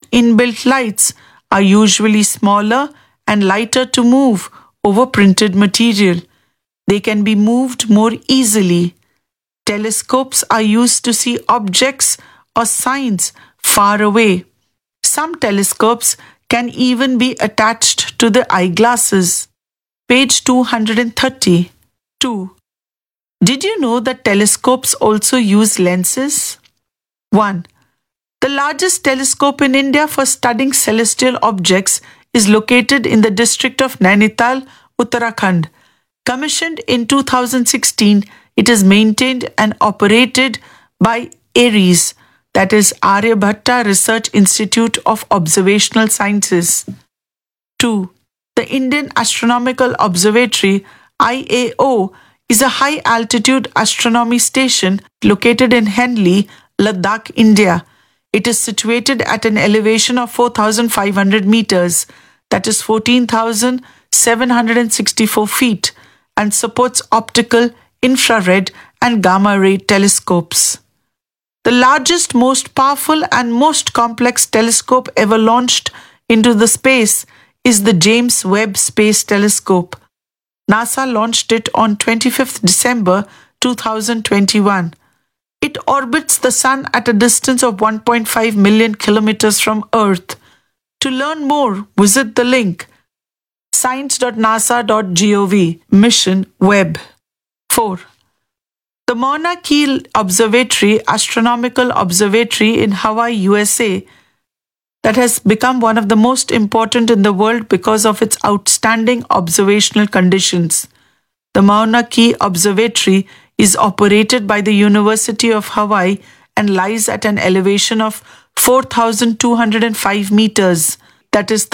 inbuilt lights are usually smaller and lighter to move over printed material. They can be moved more easily. Telescopes are used to see objects or signs far away. Some telescopes can even be attached to the eyeglasses. Page 230. 2. Did you know that telescopes also use lenses? 1. The largest telescope in India for studying celestial objects is located in the district of Nainital, Uttarakhand. Commissioned in 2016, it is maintained and operated by ARIES, that is Aryabhatta Research Institute of Observational Sciences. 2. The Indian Astronomical Observatory, IAO, is a high-altitude astronomy station located in Henley, Ladakh, India. It is situated at an elevation of 4,500 meters, that is 14,764 feet, and supports optical, infrared, and gamma-ray telescopes. The largest, most powerful, and most complex telescope ever launched into the space is the James Webb Space Telescope. NASA launched it on 25th December 2021. It orbits the Sun at a distance of 1.5 million kilometers from Earth. To learn more, visit the link science.nasa.gov, Mission Webb. 4. The Mauna Kea Observatory, astronomical observatory in Hawaii, USA, that has become one of the most important in the world because of its outstanding observational conditions. The Mauna Kea Observatory is operated by the University of Hawaii and lies at an elevation of 4,205 meters, that is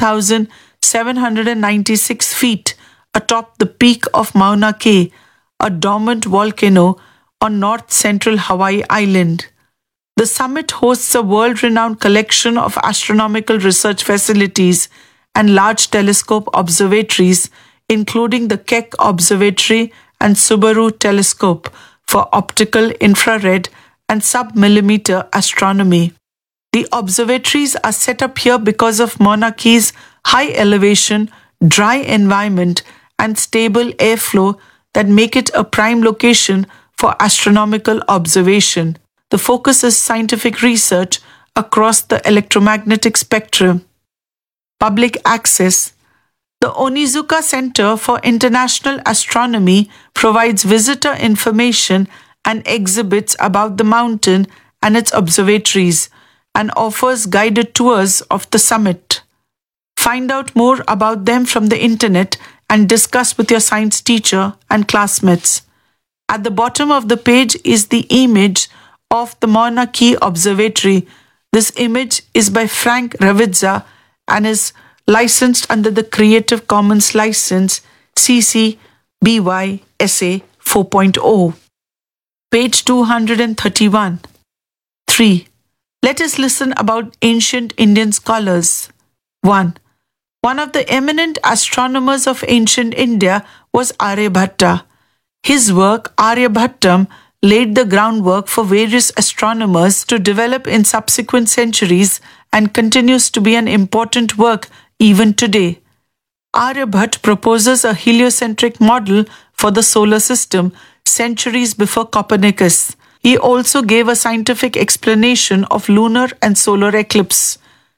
13,796 feet, atop the peak of Mauna Kea, a dormant volcano on north-central Hawaii Island. The summit hosts a world-renowned collection of astronomical research facilities and large telescope observatories, including the Keck Observatory and Subaru Telescope for optical, infrared, and sub-millimeter astronomy. The observatories are set up here because of Mauna Kea's high elevation, dry environment, and stable airflow that make it a prime location for astronomical observation. The focus is scientific research across the electromagnetic spectrum. Public access. The Onizuka Center for International Astronomy provides visitor information and exhibits about the mountain and its observatories, and offers guided tours of the summit. Find out more about them from the internet and discuss with your science teacher and classmates. At the bottom of the page is the image of the Mauna Kea Observatory. This image is by Frank Ravizza and is licensed under the Creative Commons license CC BY SA 4.0. Page 231. 3. Let us listen about ancient Indian scholars. 1. One of the eminent astronomers of ancient India was Aryabhatta. His work, Aryabhattam, laid the groundwork for various astronomers to develop in subsequent centuries and continues to be an important work even today. Aryabhatta proposes a heliocentric model for the solar system centuries before Copernicus. He also gave a scientific explanation of lunar and solar eclipse.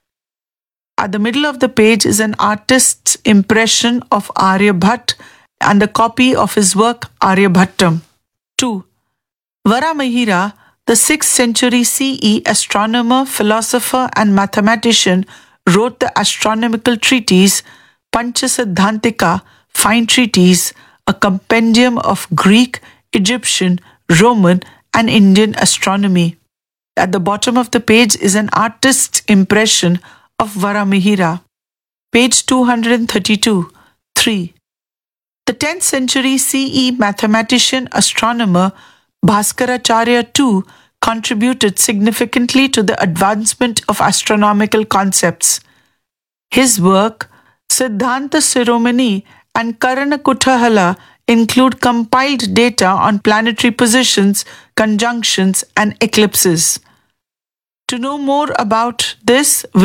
At the middle of the page is an artist's impression of Aryabhatta and a copy of his work Aryabhattam. 2. Varamihira, the 6th century CE astronomer, philosopher and mathematician, wrote the astronomical treatise Panchasiddhantika, Fine Treatise, a compendium of Greek, Egyptian, Roman and Indian astronomy. At the bottom of the page is an artist's impression of Varamihira. Page 232. 3. The 10th century CE mathematician astronomer Bhaskaracharya too contributed significantly to the advancement of astronomical concepts. His work, Siddhanta Siromani and Karana Kuttahala, include compiled data on planetary positions, conjunctions, and eclipses. To know more about this,